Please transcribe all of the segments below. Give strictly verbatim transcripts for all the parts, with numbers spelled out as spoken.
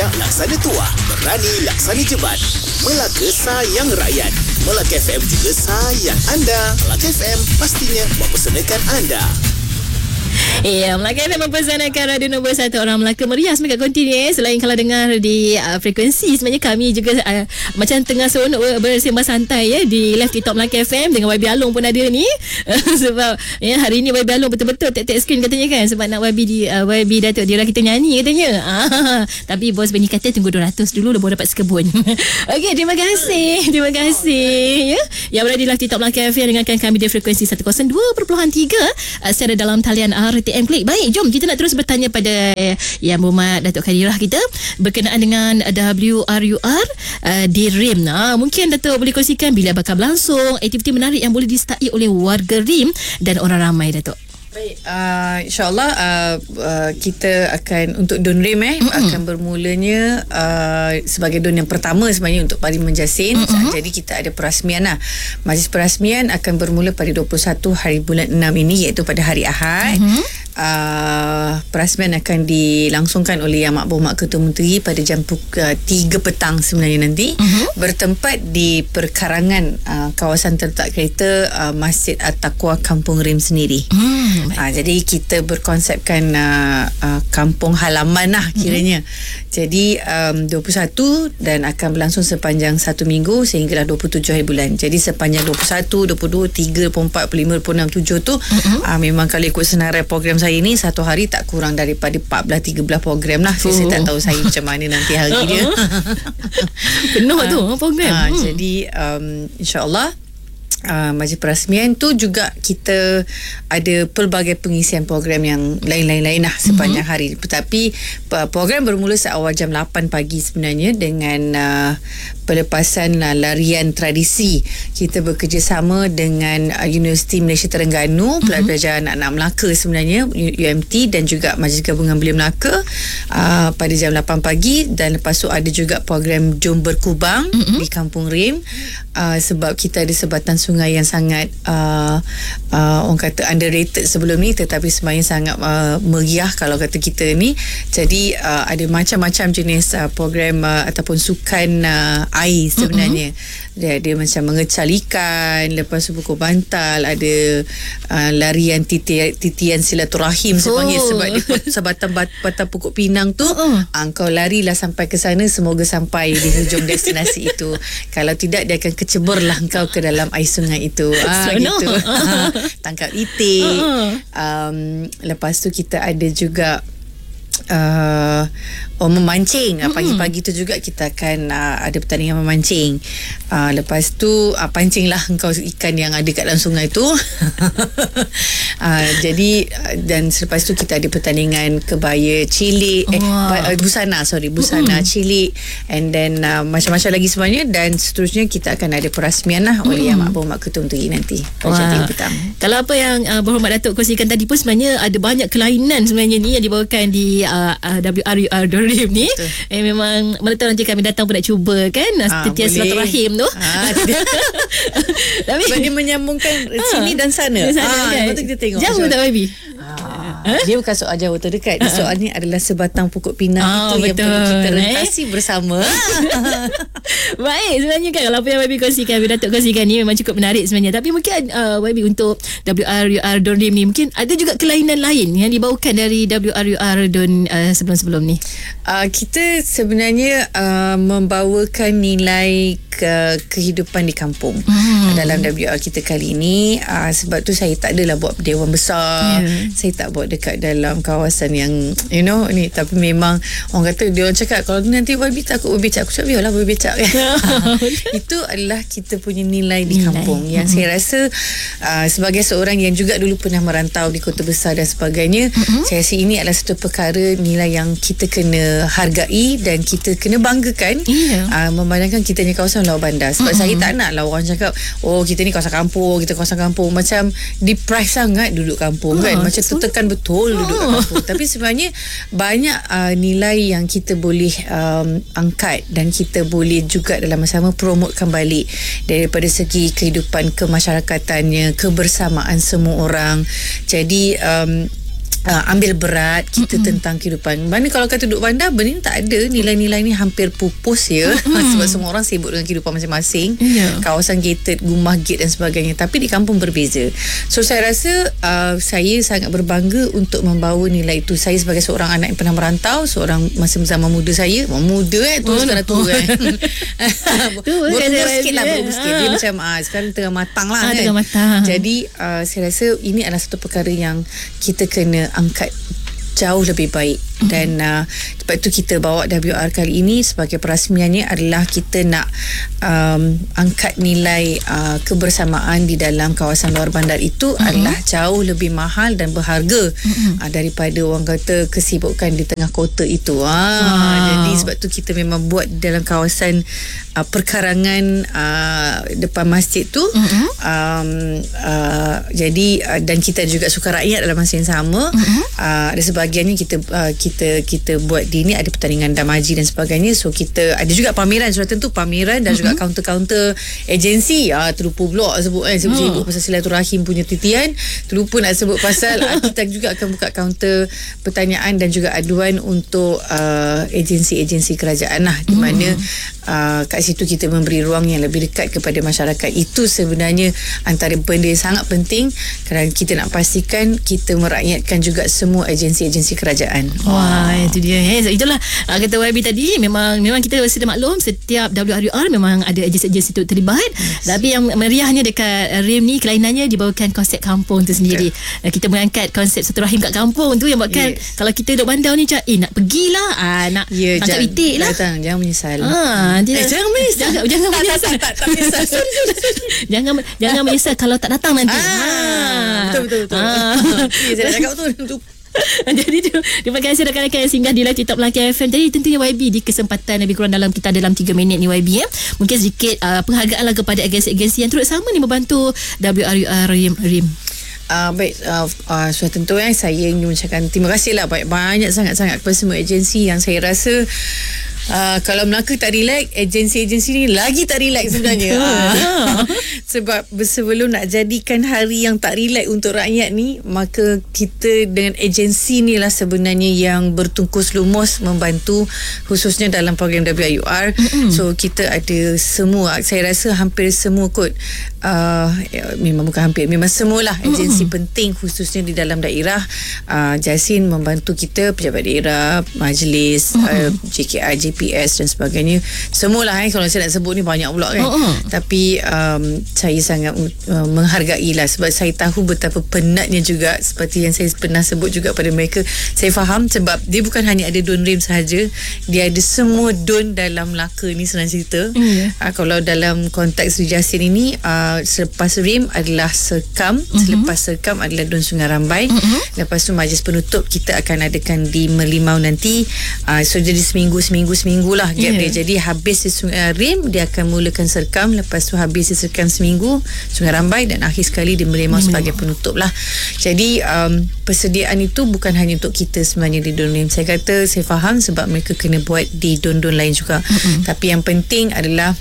Bijak laksana tuah, berani laksana jebat. Melaka sayang rakyat. Melaka F M juga sayang anda. Melaka F M pastinya mempersanakan anda. Ya, Melaka F M mempersanakan radio nombor satu orang Melaka meriah semangat kontinu. Eh. Selain kalau dengar di uh, frekuensi, sebenarnya kami juga uh, macam tengah seronok bersembah santai ya di live TikTok Melaka F M dengan Y B Along pun ada ni. Sebab ya hari ni Y B Along betul-betul tag-tag screen katanya kan, sebab nak Y B di uh, Y B Datuk Dira kita nyanyi katanya. Ah, tapi bos Benny kata tunggu dua ratus dulu baru dapat sekebun. Okey, terima kasih. Terima kasih ya. Yang berada di live TikTok Melaka F M dengarkan kami di frekuensi seratus dua perpuluhan tiga uh, secara dalam talian R T M Klik. Baik, jom kita nak terus bertanya pada eh, Yang Berhormat Datuk Khadirah kita berkenaan dengan W R U R uh, di R I M. Nah, mungkin Datuk boleh kongsikan bila bakal berlangsung, aktiviti menarik yang boleh disertai oleh warga R I M dan orang ramai, Datuk. Baik, uh, insyaAllah uh, uh, kita akan untuk Don R I M eh, mm-hmm. akan bermulanya uh, sebagai Don yang pertama sebenarnya untuk Parlimen Jasin. Mm-hmm. Jadi kita ada perasmian lah. Majlis perasmian akan bermula pada dua puluh satu hari bulan enam ini, iaitu pada hari Ahad. Mm-hmm. Uh, perasmian akan dilangsungkan oleh Yang Berhormat Ketua Menteri pada jam uh, tiga petang sebenarnya nanti. Mm-hmm. Bertempat di perkarangan uh, kawasan terletak kereta uh, Masjid At-Taqwa Kampung R I M sendiri. Mm. Ha, jadi kita berkonsepkan uh, uh, kampung halaman lah kiranya. Mm-hmm. Jadi um, dua puluh satu dan akan berlangsung sepanjang satu minggu sehinggalah dua puluh tujuh hari bulan. Jadi sepanjang dua puluh satu, dua puluh dua, tiga, dua puluh empat, dua puluh lima, dua puluh enam, dua puluh tujuh tu mm-hmm. uh, memang kalau ikut senarai program saya ni satu hari tak kurang daripada empat belas tiga belas program lah. So, oh. saya tak tahu saya macam mana nanti hari dia. Penuh tu program. Uh, hmm. Jadi um, insyaAllah Uh, majlis perasmian tu juga kita ada pelbagai pengisian program yang lain-lain-lain lah sepanjang mm-hmm. hari. Tetapi uh, program bermula seawal jam lapan pagi sebenarnya dengan uh, pelepasan uh, larian tradisi. Kita bekerjasama dengan uh, Universiti Malaysia Terengganu, mm-hmm. pelajaran anak-anak Melaka sebenarnya, U M T, dan juga Majlis Gabungan Belia Melaka uh, pada jam lapan pagi. Dan lepas tu ada juga program Jom Berkubang mm-hmm. di Kampung R I M, uh, sebab kita ada sebatan sungai yang sangat uh, uh, orang kata underrated sebelum ni, tetapi sebenarnya sangat uh, meriah kalau kata kita ni. Jadi uh, ada macam-macam jenis uh, program uh, ataupun sukan uh, air sebenarnya. Mm-hmm. Dia ada macam mengecal ikan, lepas tu pukul bantal, ada uh, larian titian, titian silaturahim sebenarnya. Oh. Sebab di sebatan batang Pokok Pinang tu uh-uh. uh, kau larilah sampai ke sana, semoga sampai di hujung destinasi itu. Kalau tidak, dia akan keceburlah engkau ke dalam air sungai itu. Ah, so, gitu. No. Tangkap itik. Uh-uh. Um, lepas tu kita ada juga uh, oh, memancing. Mm-hmm. Pagi-pagi tu juga kita akan uh, ada pertandingan memancing. Uh, lepas tu uh, pancinglah engkau ikan yang ada kat dalam sungai tu. uh, jadi uh, dan selepas tu kita ada pertandingan kebaya cilik, eh, wow. uh, busana sorry busana mm-hmm. cilik, and then uh, macam-macam lagi sebenarnya. Dan seterusnya kita akan ada perasmian lah oleh mm-hmm. Yang Berhormat Ketua Menteri nanti pada jam tiga petang. Kalau apa yang uh, Berhormat Datuk kongsikan tadi pun sebenarnya ada banyak kelainan sebenarnya ni yang dibawakan di uh, uh, W R U R R I M ni. Eh, memang mana tahu nanti kami datang pun nak cuba kan, ah, titian silaturahim tu. Ah, tapi dia menyambungkan ah, sini dan sana. sana ah, kan? Lepas tu kita tengok. Jauh tak baby? Ah, dia bukan soal jauh atau dekat. Uh-huh. Soal ni adalah sebatang pokok pinang oh, itu betul. Yang perlu kita rentasi eh? bersama. Baik, sebenarnya kan kalau apa yang Wabi kongsikan, Wabi Datuk kongsikan ni memang cukup menarik sebenarnya. Tapi mungkin uh, Wabi untuk W R U R Don R I M ni mungkin ada juga kelainan lain yang dibawakan dari W R U R Don uh, sebelum-sebelum ni. Uh, kita sebenarnya uh, membawakan nilai ke kehidupan di kampung hmm. dalam W R kita kali ini. Uh, sebab tu saya tak adalah buat dewan besar. Yeah. Saya tak buat dekat dalam kawasan yang you know ni, tapi memang orang kata, dia orang cakap kalau nanti Wabi takut berbecak, aku cakap biarlah berbecak kan. Itu adalah kita punya nilai di kampung nilai. Yang hmm. saya rasa uh, sebagai seorang yang juga dulu pernah merantau di kota besar dan sebagainya, hmm. saya rasa ini adalah satu perkara nilai yang kita kena hargai dan kita kena banggakan. Yeah. Uh, memandangkan kita ni kawasan Lawa Bandar. Sebab hmm. saya tak nak lah orang cakap oh kita ni kawasan kampung, kita kawasan kampung, macam deprive sangat duduk kampung. Oh, kan macam tertekan betul duduk kat kampung. Tapi sebenarnya banyak uh, nilai yang kita boleh um, angkat dan kita boleh juga dalam masa sama promotekan balik daripada segi kehidupan kemasyarakatannya, kebersamaan semua orang. Jadi um, Uh, ambil berat kita mm-hmm. tentang kehidupan. Mana kalau kata duduk bandar, benda ni tak ada, nilai-nilai ni hampir pupus ya. Mm-hmm. Sebab semua orang sibuk dengan kehidupan masing-masing. Yeah. Kawasan gated, rumah gate dan sebagainya. Tapi di kampung berbeza. So saya rasa uh, saya sangat berbangga untuk membawa nilai itu. Saya sebagai seorang anak yang pernah merantau, seorang masa zaman muda saya, muda eh tu oh, sekarang tu kan. Berumur sikit lah, berumur sikit. Dia macam uh, sekarang tengah matang lah ah, kan. Tengah matang. Jadi uh, saya rasa ini adalah satu perkara yang kita kena angkat jauh lebih baik. Mm-hmm. Dan uh, sebab itu kita bawa W R kali ini sebagai perasmiannya adalah kita nak um, angkat nilai uh, kebersamaan di dalam kawasan luar bandar itu mm-hmm. adalah jauh lebih mahal dan berharga mm-hmm. uh, daripada orang kata kesibukan di tengah kota itu. Ah, wow. Jadi sebab tu kita memang buat dalam kawasan uh, perkarangan uh, depan masjid tu. Mm-hmm. um, uh, jadi uh, dan kita juga suka rakyat dalam masa yang sama. Mm-hmm. uh, ada sebahagiannya kita uh, kita kita buat di ni ada pertandingan damaji dan sebagainya. So kita ada juga pameran, surat tentu pameran dan mm-hmm. juga kaunter-kaunter agensi. Ah, terlupa pula sebut kan, sebut oh. pasal silaturahim punya titian, terlupa nak sebut pasal uh, kita juga akan buka kaunter pertanyaan dan juga aduan untuk uh, agensi-agensi kerajaan lah, di mana uh, kat situ kita memberi ruang yang lebih dekat kepada masyarakat. Itu sebenarnya antara benda yang sangat penting kerana kita nak pastikan kita merakyatkan juga semua agensi-agensi kerajaan. Wah, itu dia. Eh, itulah uh, kata Y B tadi, memang memang kita sudah maklum setiap W R U R memang ada agensi-agensi itu terlibat. Yes. Tapi yang meriahnya dekat R I M ni, kelainannya dibawakan konsep kampung tu sendiri. Okay. Uh, kita mengangkat konsep satu rahim kat kampung tu yang buatkan yes. kalau kita duduk bandar ni, eh nak pergilah, ah, nak yeah, angkat itik lah. Datang, jangan menyesal. Ah, dia, eh, jangan menyesal. Jangan, jangan tak, menyesal. Tak, tak, tak, tak menyesal. jangan jangan menyesal kalau tak datang nanti. Ah, ah. Betul, betul, betul. Ah. Ya, saya nak cakap tu. Jadi tu, terima kasih rakan-rakan yang singgah di live TikTok Melaka F M. Jadi tentunya Y B di kesempatan lebih kurang dalam kita dalam tiga minit ni Y B ya. Mungkin sedikit uh, penghargaan lah kepada agensi-agensi yang turut sama ni membantu W R U R R I M. Uh, baik, uh, uh, sudah tentu eh, saya ingin mengucapkan terima kasih lah banyak-banyak sangat-sangat kepada semua agensi yang saya rasa Uh, kalau Melaka tak relax, agensi-agensi ni lagi tak relax sebenarnya. uh, sebab sebelum nak jadikan hari yang tak relax untuk rakyat ni, maka kita dengan agensi ni lah sebenarnya yang bertungkus lumus membantu, khususnya dalam program W R U R. Mm-hmm. So kita ada semua, saya rasa hampir semua kot, uh, ya, memang bukan hampir, memang semualah agensi mm-hmm. penting khususnya di dalam daerah. uh, Jasin membantu kita, pejabat daerah, majlis, mm-hmm. uh, J K I, J P S dan sebagainya. Semualah eh, kalau saya nak sebut ni banyak pula kan. Uh-huh. Tapi um, saya sangat uh, menghargai lah, sebab saya tahu betapa penatnya juga, seperti yang saya pernah sebut juga pada mereka. Saya faham sebab dia bukan hanya ada Don Rim sahaja, dia ada semua Don dalam Melaka ni, senang cerita. Uh-huh. Uh, kalau dalam konteks Jasin ini, uh, selepas Rim adalah Serkam, uh-huh. selepas Serkam adalah Don Sungai Rambai. Uh-huh. Lepas tu majlis penutup kita akan adakan di Merlimau nanti. Uh, so jadi seminggu seminggu seminggu lah gap yeah. dia. Jadi habis di Sungai Rim, dia akan mulakan Serkam, lepas tu habis di Serkam seminggu, Sungai Rambai, dan akhir sekali di Merlimau hmm. sebagai penutup lah. Jadi um, persediaan itu bukan hanya untuk kita sebenarnya di Don Rim. Saya kata saya faham sebab mereka kena buat di don-don lain juga. Mm-hmm. Tapi yang penting adalah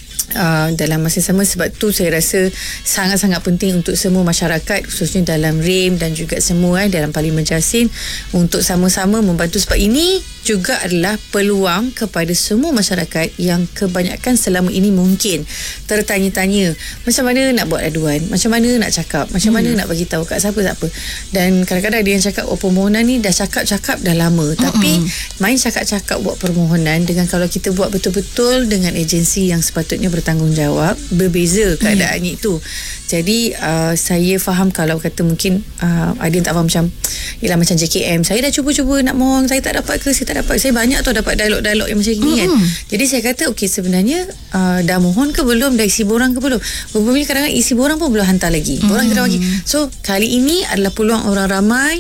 Uh, dalam masa sama, sebab tu saya rasa sangat-sangat penting untuk semua masyarakat, khususnya dalam R I M dan juga semua eh, dalam Parlimen Jasin, untuk sama-sama membantu, sebab ini juga adalah peluang kepada semua masyarakat yang kebanyakan selama ini mungkin tertanya-tanya macam mana nak buat aduan, macam mana nak cakap, macam hmm. mana nak bagi tahu kat siapa-siapa. Dan kadang-kadang ada yang cakap, oh permohonan ni dah cakap-cakap dah lama, hmm. tapi main cakap-cakap buat permohonan dengan kalau kita buat betul-betul dengan agensi yang sepatutnya bertanggungjawab, berbeza keadaannya hmm. itu. Jadi uh, saya faham kalau kata mungkin uh, ada yang tak faham, macam ialah macam J K M, saya dah cuba-cuba nak mohon, saya tak dapat ke, saya tak dapat. Saya banyak tau dapat dialog-dialog yang macam ni mm-hmm. kan. Jadi saya kata okey, sebenarnya uh, dah mohon ke belum, dah isi borang ke belum. Rupanya kadang-kadang isi borang pun belum hantar lagi, borang mm-hmm. kita bagi. So kali ini adalah peluang orang ramai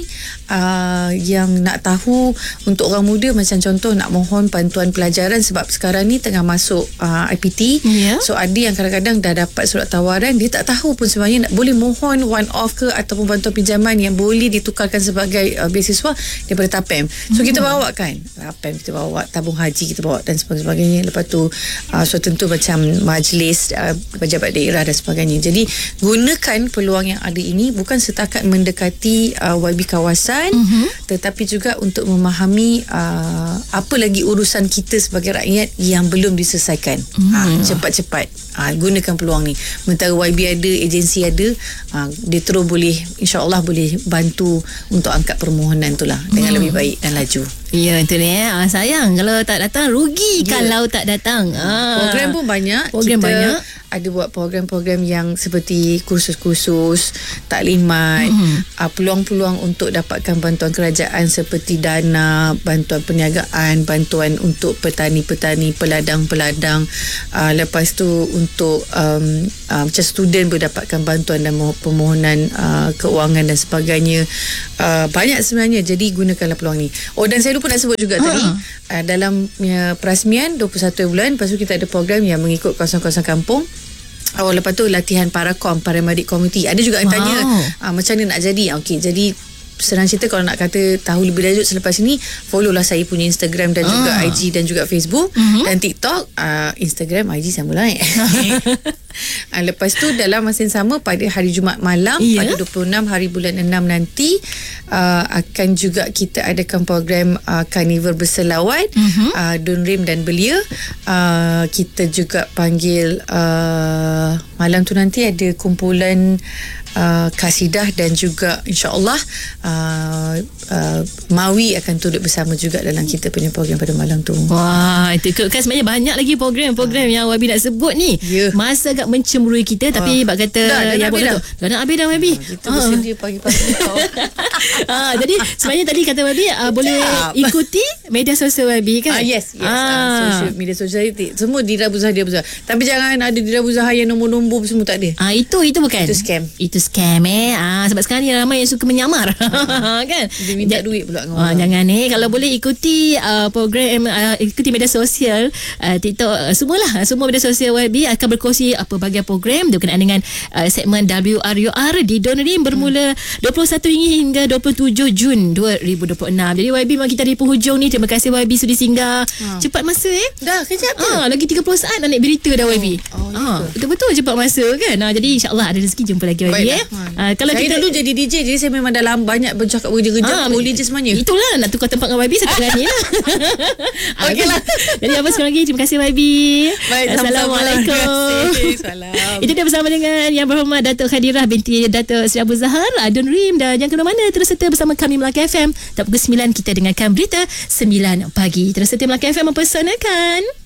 uh, yang nak tahu, untuk orang muda macam contoh nak mohon bantuan pelajaran, sebab sekarang ni tengah masuk uh, I P T. Yeah. So ada yang kadang-kadang dah dapat surat tawaran, dia tak tahu pun sebenarnya nak, boleh mohon one off ke ataupun bantuan pinjaman yang boleh ditukarkan sebagai uh, beasiswa daripada TAPEM. So hmm. kita bawa kan TAPEM, kita bawa tabung haji, kita bawa dan sebagainya. Lepas tu uh, so tentu macam majlis uh, pejabat daerah dan sebagainya. Jadi gunakan peluang yang ada ini bukan setakat mendekati uh, Y B kawasan, hmm. tetapi juga untuk memahami uh, apa lagi urusan kita sebagai rakyat yang belum diselesaikan. hmm. uh, cepat-cepat uh, gunakan peluang ni. Sementara Y B ada, agensi ada, uh, dia terus boleh, insya-Allah boleh bantu untuk angkat permohonan tu lah dengan hmm. lebih baik dan laju. Ya, itu ni eh. Ah, sayang kalau tak datang, rugi yeah. kalau tak datang. Ah. Program pun banyak. Program kita banyak. Ada buat program-program yang seperti kursus-kursus, taklimat, mm-hmm. uh, peluang-peluang untuk dapatkan bantuan kerajaan seperti dana, bantuan perniagaan, bantuan untuk petani-petani, peladang-peladang. Uh, lepas tu untuk um, uh, macam student boleh dapatkan bantuan dan permohonan uh, keuangan dan sebagainya. Uh, banyak sebenarnya. Jadi gunakanlah peluang ni. Oh, dan saya lupa nak sebut juga ha. tadi uh, dalam uh, perasmian dua puluh satu bulan, lepas tu kita ada program yang mengikut kawasan-kawasan kampung. Oh, lepas tu latihan parakom, paramedic community. Ada juga yang wow. tanya uh, macam mana nak jadi. Okey, jadi senang cerita, kalau nak kata tahu lebih lanjut selepas ini, follow lah saya punya Instagram dan juga ah. I G dan juga Facebook, mm-hmm. dan TikTok. uh, Instagram, I G sama lah eh. uh, Lepas tu dalam masa yang sama pada hari Jumaat malam, yeah. pada dua puluh enam hari bulan enam nanti, uh, akan juga kita adakan program uh, Carnival Berselawat, mm-hmm. uh, Donrim dan Belia. uh, Kita juga panggil uh, malam tu nanti ada kumpulan uh, kasidah dan juga insya-Allah Uh, uh, Mawi akan turut bersama juga dalam kita punya program pada malam tu. Wah, itu kan sebenarnya banyak lagi program-program uh. yang Wabi nak sebut ni. Yeah. Masa agak mencemburui kita, tapi uh. bak kata dah, dah, yang habis dah. Dah nak habis dah Wabi. Uh, kita uh. bersedia pagi-pagi tau. uh, jadi sebenarnya tadi kata Wabi uh, boleh ikuti media sosial Wabi kan? Uh, yes, yes. Uh. Uh, social media sosial semua Dira Buzaha, Dira Buzaha. Tapi jangan ada Dira Buzaha yang nombor-nombor semua, tak ada. Ah uh, itu itu bukan. Itu scam. Itu scam eh. Ah uh, sebab sekarang ni ramai yang suka menyamar. Kan? Dia minta ja- duit pula dengan orang. Jangan ni. Kalau boleh ikuti uh, program, uh, ikuti media sosial, uh, TikTok, uh, semualah. Semua media sosial Y B akan berkongsi apa bahagian program berkenaan dengan uh, segmen W R U R di Donrim bermula hmm. dua puluh satu hingga dua puluh tujuh Jun dua ribu dua puluh enam. Jadi Y B memang kita di penghujung ni. Terima kasih Y B sudi singgah. Hmm. Cepat masa eh. Dah, kejap je. Ah, lagi tiga puluh saat nak naik berita dah Y B. Oh, oh ah, betul-betul cepat masa kan. Ah, jadi insya-Allah ada rezeki jumpa lagi Y B eh. Ah, kalau saya kita dulu jadi D J, jadi saya memang dalam banyak bercakap kerja-kerja. Ah, boleh je semuanya. Itulah nak tukar tempat dengan Y B, saya tak berani lah. Okeylah. Jadi apa sekali lagi, terima kasih Y B. Baik, Assalamualaikum. Salam. Itu dia bersama dengan Yang Berhormat Datuk Khadirah binti Datuk Seri Abu Zahar Donrim, dan jangan ke mana-mana, terus serta bersama kami Melaka F M. Tak pukul sembilan kita dengarkan berita sembilan pagi. Terus serta Melaka F M mempersanakan.